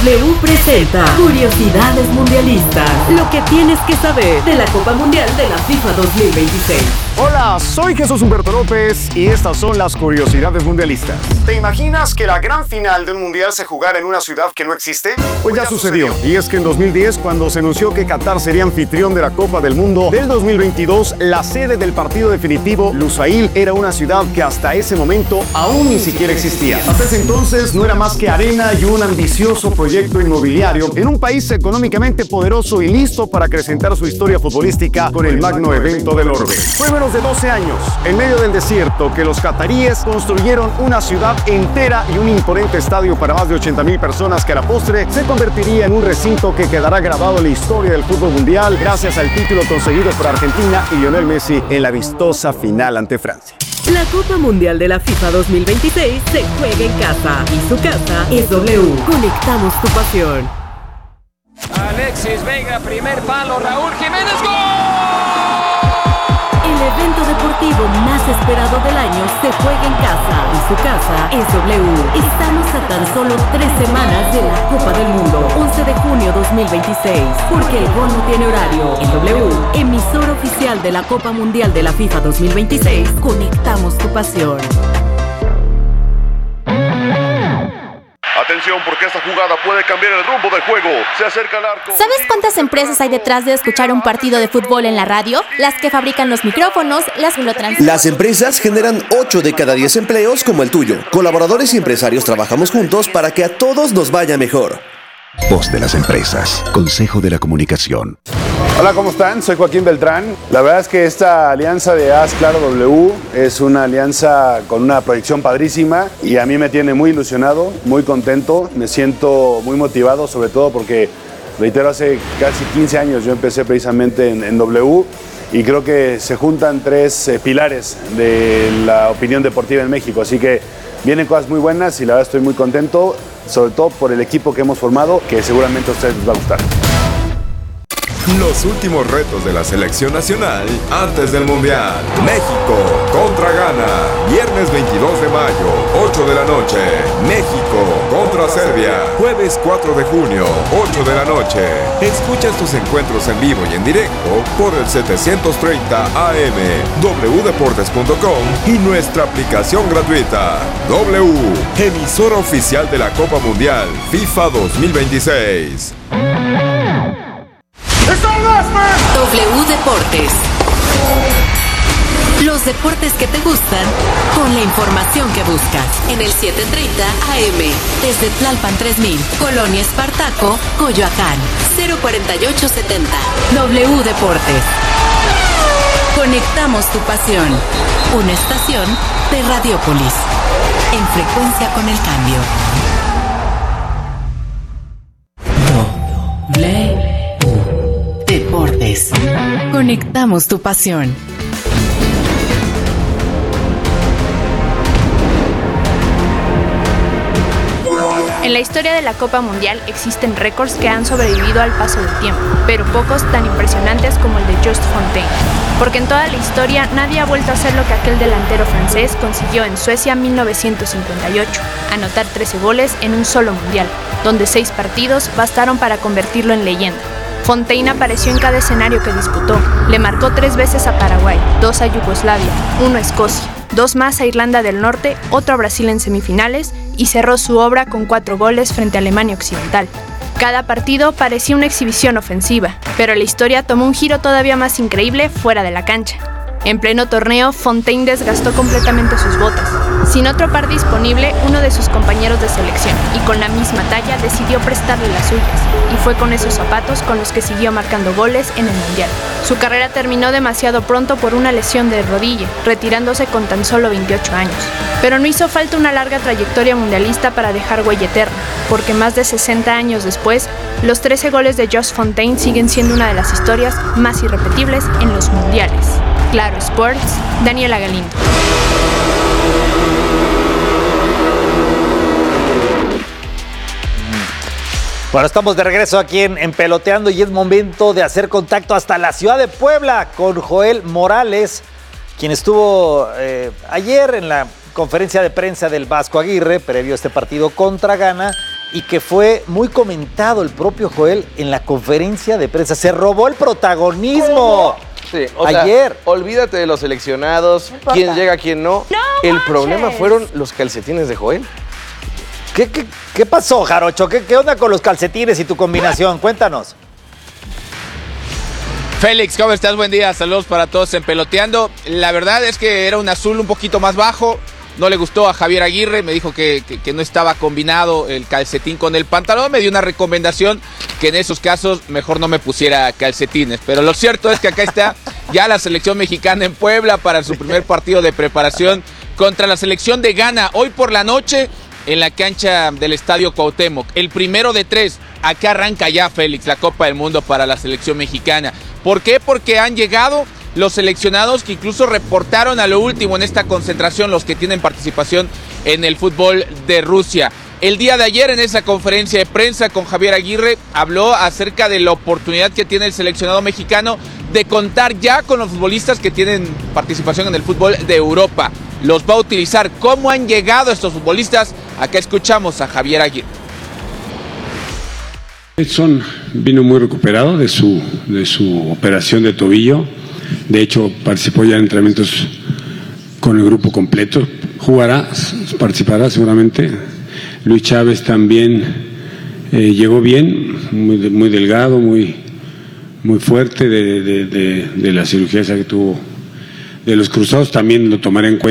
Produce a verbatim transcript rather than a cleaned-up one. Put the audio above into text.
W presenta Curiosidades Mundialistas. Lo que tienes que saber de la Copa Mundial de la FIFA dos mil veintiséis. Hola, soy Jesús Humberto López y estas son las Curiosidades Mundialistas. ¿Te imaginas que la gran final de un mundial se jugara en una ciudad que no existe? Pues ya sucedió. Y es que en dos mil diez, cuando se anunció que Qatar sería anfitrión de la Copa del Mundo del dos mil veintidós, la sede del partido definitivo, Lusail, era una ciudad que hasta ese momento aún ni siquiera existía. Hasta ese entonces no era más que arena y un ambicioso proyecto inmobiliario en un país económicamente poderoso y listo para acrecentar su historia futbolística con el magno evento del orbe. Fue menos de doce años, en medio del desierto, que los cataríes construyeron una ciudad entera y un imponente estadio para más de ochenta mil personas que a la postre se convertiría en un recinto que quedará grabado en la historia del fútbol mundial gracias al título conseguido por Argentina y Lionel Messi en la vistosa final ante Francia. La Copa Mundial de la FIFA dos mil veintiséis se juega en casa y su casa es W. Conectamos tu pasión. Alexis Vega, primer palo, Raúl Jiménez, ¡gol! El evento deportivo más esperado del año se juega en casa y su casa es W. Estamos a tan solo tres semanas de la Copa del Mundo, once de junio dos mil veintiséis, porque el gol no tiene horario. En W, emisor oficial de la Copa Mundial de la FIFA dos mil veintiséis, conectamos tu pasión. Atención, porque esta jugada puede cambiar el rumbo del juego. Se acerca al arco. ¿Sabes cuántas empresas hay detrás de escuchar un partido de fútbol en la radio? Las que fabrican los micrófonos, las que lo transmiten. Las empresas generan ocho de cada diez empleos como el tuyo. Colaboradores y empresarios trabajamos juntos para que a todos nos vaya mejor. Voz de las empresas. Consejo de la Comunicación. Hola, ¿cómo están? Soy Joaquín Beltrán. La verdad es que esta alianza de Haz Claro W es una alianza con una proyección padrísima y a mí me tiene muy ilusionado, muy contento, me siento muy motivado, sobre todo porque, reitero, hace casi quince años yo empecé precisamente en, en W y creo que se juntan tres eh, pilares de la opinión deportiva en México, así que vienen cosas muy buenas y la verdad estoy muy contento, sobre todo por el equipo que hemos formado, que seguramente a ustedes les va a gustar. Los últimos retos de la selección nacional antes del Mundial. México contra Ghana. Viernes veintidós de mayo, ocho de la noche. México contra Serbia. Jueves cuatro de junio, ocho de la noche. Escucha estos encuentros en vivo y en directo por el setecientos treinta A M, w deportes punto com y nuestra aplicación gratuita. W, emisora oficial de la Copa Mundial FIFA dos mil veintiséis. W Deportes. Los deportes que te gustan con la información que buscas. En el setecientos treinta A M, desde Tlalpan tres mil, Colonia Espartaco, Coyoacán, cero cuarenta y ocho setenta. W Deportes. Conectamos tu pasión. Una estación de Radiópolis. En frecuencia con el cambio. W Deportes. Conectamos tu pasión. En la historia de la Copa Mundial existen récords que han sobrevivido al paso del tiempo, pero pocos tan impresionantes como el de Just Fontaine, porque en toda la historia nadie ha vuelto a hacer lo que aquel delantero francés consiguió en Suecia mil novecientos cincuenta y ocho, anotar trece goles en un solo mundial, donde seis partidos bastaron para convertirlo en leyenda. Fontaine apareció en cada escenario que disputó. Le marcó tres veces a Paraguay, dos a Yugoslavia, uno a Escocia, dos más a Irlanda del Norte, otro a Brasil en semifinales y cerró su obra con cuatro goles frente a Alemania Occidental. Cada partido parecía una exhibición ofensiva, pero la historia tomó un giro todavía más increíble fuera de la cancha. En pleno torneo, Fontaine desgastó completamente sus botas. Sin otro par disponible, uno de sus compañeros de selección, y con la misma talla, decidió prestarle las suyas, y fue con esos zapatos con los que siguió marcando goles en el Mundial. Su carrera terminó demasiado pronto por una lesión de rodilla, retirándose con tan solo veintiocho años. Pero no hizo falta una larga trayectoria mundialista para dejar huella eterna, porque más de sesenta años después, los trece goles de Just Fontaine siguen siendo una de las historias más irrepetibles en los mundiales. Claro Sports, Daniela Galindo. Bueno, estamos de regreso aquí en, en Peloteando y es momento de hacer contacto hasta la ciudad de Puebla con Joel Morales, quien estuvo eh, ayer en la conferencia de prensa del Vasco Aguirre, previo a este partido contra Ghana, y que fue muy comentado el propio Joel en la conferencia de prensa. Se robó el protagonismo. ¿Cómo? Sí, o ayer. Sea, olvídate de los seleccionados, no quién llega, quién no. no el manches. problema fueron los calcetines de Joel. ¿Qué, qué, qué pasó, Jarocho? ¿Qué, ¿Qué onda con los calcetines y tu combinación? Cuéntanos. Félix, ¿cómo estás? Buen día, saludos para todos en Peloteando. La verdad es que era un azul un poquito más bajo, no le gustó a Javier Aguirre, me dijo que, que, que no estaba combinado el calcetín con el pantalón, me dio una recomendación que en esos casos mejor no me pusiera calcetines. Pero lo cierto es que acá está ya la selección mexicana en Puebla para su primer partido de preparación contra la selección de Ghana, hoy por la noche en la cancha del Estadio Cuauhtémoc. El primero de tres, acá arranca ya, Félix, la Copa del Mundo para la selección mexicana. ¿Por qué? Porque han llegado los seleccionados que incluso reportaron a lo último en esta concentración, los que tienen participación en el fútbol de Rusia. El día de ayer en esa conferencia de prensa con Javier Aguirre habló acerca de la oportunidad que tiene el seleccionado mexicano de contar ya con los futbolistas que tienen participación en el fútbol de Europa. Los va a utilizar. ¿Cómo han llegado estos futbolistas? Acá escuchamos a Javier Aguirre. Edson vino muy recuperado de su, de su operación de tobillo. De hecho, participó ya en entrenamientos con el grupo completo. Jugará, participará seguramente. Luis Chávez también eh, llegó bien, muy, muy delgado, muy, muy fuerte de, de, de, de la cirugía esa que tuvo. De los cruzados también lo tomaré en cuenta.